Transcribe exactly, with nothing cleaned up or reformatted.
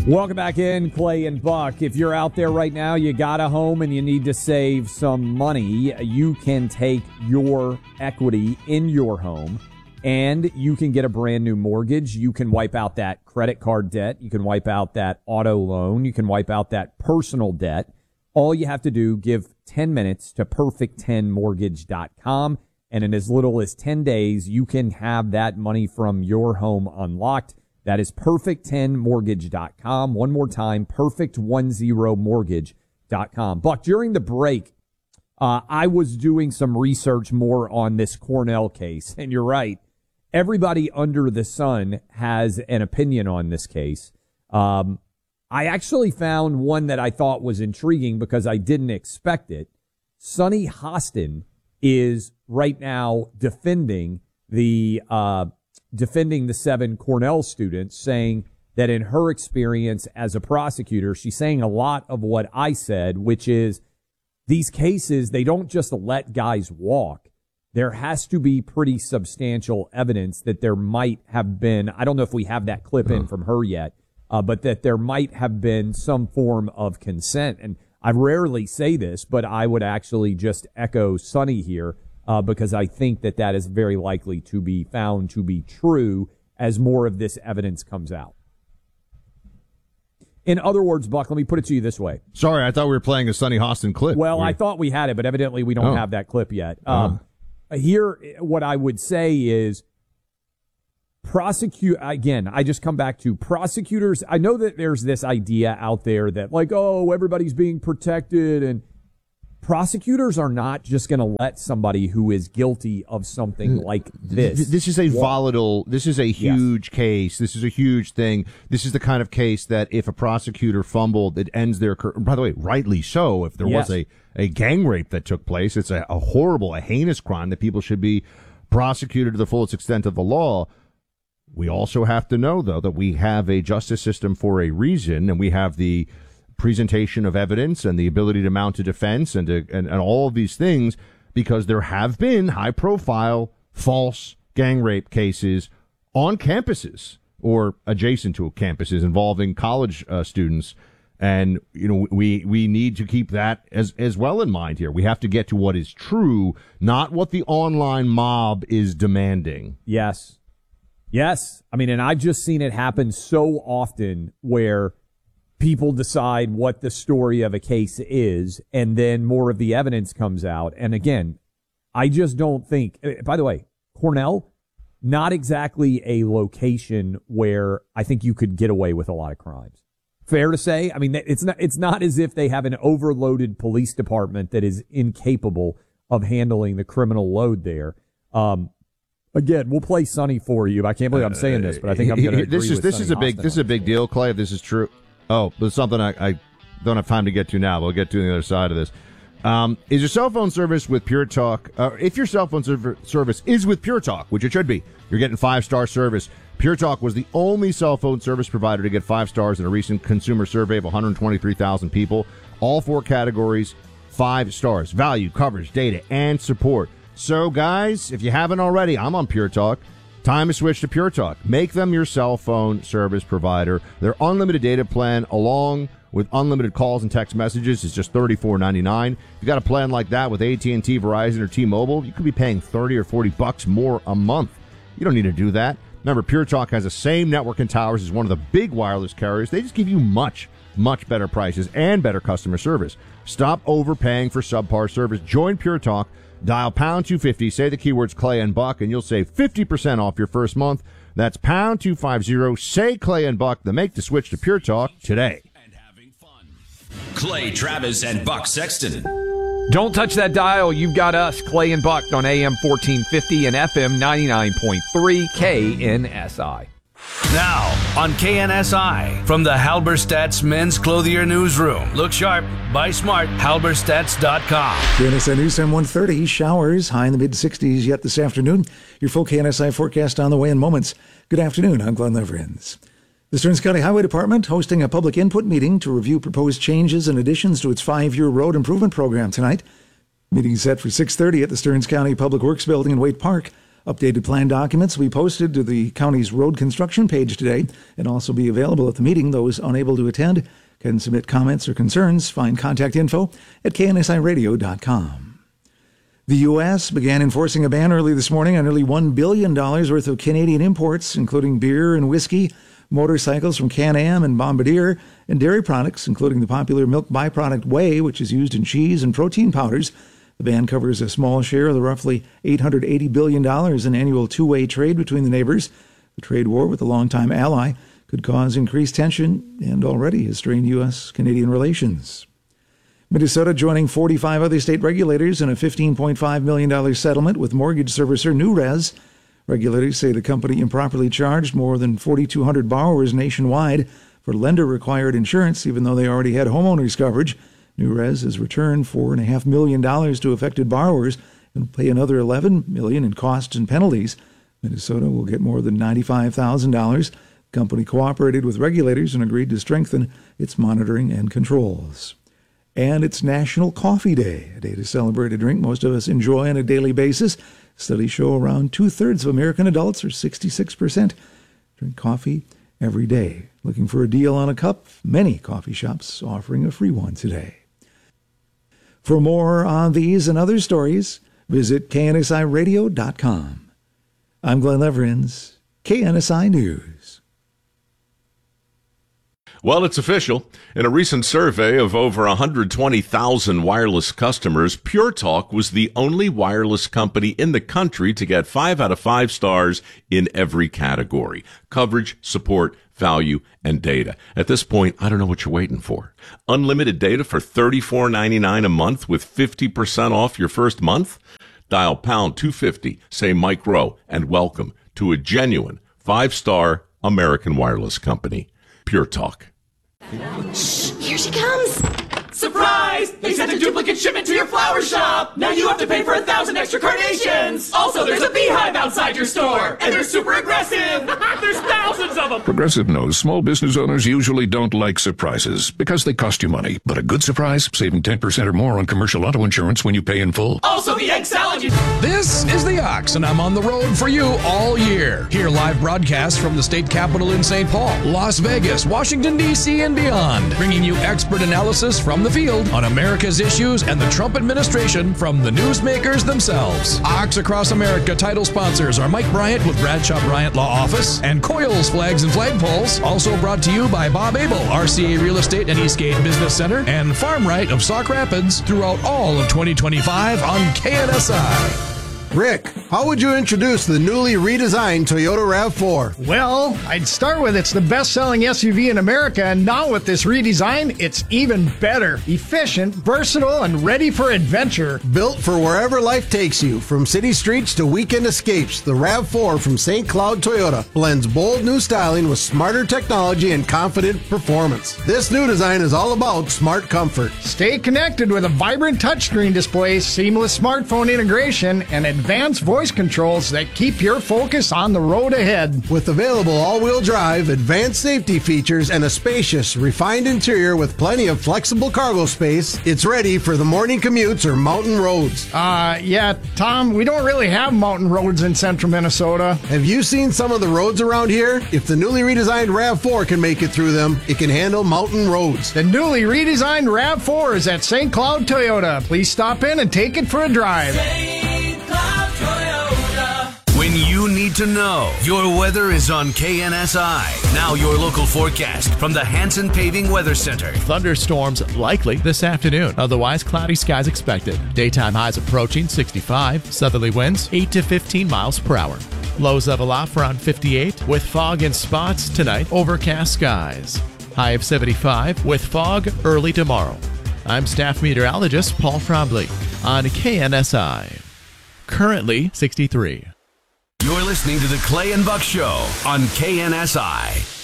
Welcome back in, Clay and Buck. If you're out there right now, you got a home and you need to save some money, you can take your equity in your home and you can get a brand new mortgage. You can wipe out that credit card debt. You can wipe out that auto loan. You can wipe out that personal debt. All you have to do, give ten minutes to perfect ten mortgage dot com. And in as little as ten days, you can have that money from your home unlocked. That is perfect ten mortgage dot com. One more time, perfect ten mortgage dot com. Buck, during the break, uh, I was doing some research more on this Cornell case. And you're right. Everybody under the sun has an opinion on this case. Um, I actually found one that I thought was intriguing because I didn't expect it. Sunny Hostin is right now defending the uh defending the seven Cornell students, saying that in her experience as a prosecutor, she's saying a lot of what I said, which is these cases, they don't just let guys walk. There has to be pretty substantial evidence that there might have been, I don't know if we have that clip in from her yet, uh, but that there might have been some form of consent. And I rarely say this, but I would actually just echo Sunny here. Uh, because I think that that is very likely to be found to be true as more of this evidence comes out. In other words, Buck, let me put it to you this way. Sorry, I thought we were playing a Sunny Hostin clip. Well, We're... I thought we had it, but evidently we don't oh. have that clip yet. Um, oh. Here, what I would say is prosecute, again, I just come back to prosecutors. I know that there's this idea out there that like, oh, everybody's being protected, and prosecutors are not just going to let somebody who is guilty of something like this. This is a volatile, this is a huge yes. case. This is a huge thing. This is the kind of case that if a prosecutor fumbled, it ends their career. By the way, rightly so. If there yes. was a, a gang rape that took place, it's a, a horrible, a heinous crime that people should be prosecuted to the fullest extent of the law. We also have to know, though, that we have a justice system for a reason, and we have the presentation of evidence and the ability to mount a defense and, to, and and all of these things, because there have been high-profile false gang rape cases on campuses or adjacent to campuses involving college uh, students. And, you know, we we need to keep that as, as well in mind here. We have to get to what is true, not what the online mob is demanding. Yes. Yes. I mean, and I've just seen it happen so often where people decide what the story of a case is, and then more of the evidence comes out. And again, I just don't think, by the way, Cornell, not exactly a location where I think you could get away with a lot of crimes. Fair to say? I mean, it's not, it's not as if they have an overloaded police department that is incapable of handling the criminal load there. Um, Again, we'll play Sunny for you. I can't believe I'm saying this, but I think I'm going to agree this is with this Sunny is a big Hostin this is a big deal, Clay. If this is true. Oh, there's something I, I don't have time to get to now, but we'll get to the other side of this. Um, is your cell phone service with Pure Talk? Uh, if your cell phone serv- service is with Pure Talk, which it should be, you're getting five-star service. Pure Talk was the only cell phone service provider to get five stars in a recent consumer survey of one hundred twenty-three thousand people. All four categories, five stars. Value, coverage, data, and support. So, guys, if you haven't already, I'm on Pure Talk. Time to switch to Pure Talk. Make them your cell phone service provider. Their unlimited data plan, along with unlimited calls and text messages, is just thirty-four ninety-nine. If you got a plan like that with A T and T, Verizon, or T-Mobile, you could be paying thirty or forty bucks more a month. You don't need to do that. Remember, Pure Talk has the same network and towers as one of the big wireless carriers. They just give you much, much better prices and better customer service. Stop overpaying for subpar service. Join Pure Talk. Dial pound two fifty, say the keywords Clay and Buck, and you'll save fifty percent off your first month. That's pound two fifty, say Clay and Buck, to make the switch to Pure Talk today. And having fun. Clay Travis and Buck Sexton. Don't touch that dial. You've got us, Clay and Buck, on A M fourteen fifty and F M ninety-nine point three K N S I. Now, on K N S I, from the Halberstadt's Men's Clothier Newsroom. Look sharp, buy smart, halberstadts dot com. K N S I News Time one thirty, showers, high in the mid-sixties yet this afternoon. Your full K N S I forecast on the way in moments. Good afternoon, I'm Glenn Leverins. The Stearns County Highway Department hosting a public input meeting to review proposed changes and additions to its five-year road improvement program tonight. Meeting set for six thirty at the Stearns County Public Works Building in Waite Park. Updated plan documents will be posted to the county's road construction page today and also be available at the meeting. Those unable to attend can submit comments or concerns. Find contact info at K N S I radio dot com. The U S began enforcing a ban early this morning on nearly one billion dollars worth of Canadian imports, including beer and whiskey, motorcycles from Can-Am and Bombardier, and dairy products, including the popular milk byproduct whey, which is used in cheese and protein powders. The ban covers a small share of the roughly eight hundred eighty billion dollars in annual two-way trade between the neighbors. The trade war with a longtime ally could cause increased tension and already has strained U S Canadian relations. Minnesota joining forty-five other state regulators in a fifteen point five million dollars settlement with mortgage servicer NewRez. Regulators say the company improperly charged more than forty-two hundred borrowers nationwide for lender-required insurance, even though they already had homeowners coverage. NewRez has returned four point five million dollars to affected borrowers and will pay another eleven million dollars in costs and penalties. Minnesota will get more than ninety-five thousand dollars. The company cooperated with regulators and agreed to strengthen its monitoring and controls. And it's National Coffee Day, a day to celebrate a drink most of us enjoy on a daily basis. Studies show around two-thirds of American adults, or sixty-six percent, drink coffee every day. Looking for a deal on a cup? Many coffee shops offering a free one today. For more on these and other stories, visit K N S I radio dot com. I'm Glenn Leverins, K N S I News. Well, it's official. In a recent survey of over one hundred twenty thousand wireless customers, Pure Talk was the only wireless company in the country to get five out of five stars in every category: coverage, support, value, and data. At this point, I don't know what you're waiting for. Unlimited data for thirty-four ninety-nine a month with fifty percent off your first month? Dial pound two fifty, say Mike Rowe, and welcome to a genuine five-star American wireless company. Pure Talk. Shh, here she comes. Surprise! They sent a duplicate shipment to your flower shop! Now you have to pay for a thousand extra carnations! Also, there's a beehive outside your store! And they're super aggressive! There's thousands of them! Progressive knows small business owners usually don't like surprises because they cost you money. But a good surprise, saving ten percent or more on commercial auto insurance when you pay in full. Also, the egg salad you... This is The Ox, and I'm on the road for you all year. Hear live broadcasts from the state capitol in Saint Paul, Las Vegas, Washington, D C, and beyond, bringing you expert analysis from the field on America's issues and the Trump administration from the newsmakers themselves. Ox Across America title sponsors are Mike Bryant with Bradshaw Bryant Law Office and Coils Flags and Flagpoles. Also brought to you by Bob Abel, R C A Real Estate and Eastgate Business Center, and Farm Right of Sauk Rapids throughout all of twenty twenty-five on K N S I. Rick, how would you introduce the newly redesigned Toyota RAV four? Well, I'd start with it's the best-selling S U V in America, and now with this redesign, it's even better. Efficient, versatile, and ready for adventure. Built for wherever life takes you, from city streets to weekend escapes, the RAV four from Saint Cloud Toyota blends bold new styling with smarter technology and confident performance. This new design is all about smart comfort. Stay connected with a vibrant touchscreen display, seamless smartphone integration, and advanced voice controls that keep your focus on the road ahead. With available all-wheel drive, advanced safety features, and a spacious, refined interior with plenty of flexible cargo space, it's ready for the morning commutes or mountain roads. Uh, yeah, Tom, we don't really have mountain roads in central Minnesota. Have you seen some of the roads around here? If the newly redesigned RAV four can make it through them, it can handle mountain roads. The newly redesigned RAV four is at Saint Cloud Toyota. Please stop in and take it for a drive. When you need to know, your weather is on K N S I. Now your local forecast from the Hanson Paving Weather Center. Thunderstorms likely this afternoon. Otherwise, cloudy skies expected. Daytime highs approaching sixty-five. Southerly winds eight to fifteen miles per hour. Lows level off around fifty-eight with fog in spots tonight. Overcast skies. High of seventy-five with fog early tomorrow. I'm staff meteorologist Paul Trombley on K N S I. Currently sixty-three. You're listening to the Clay and Buck Show on K N S I.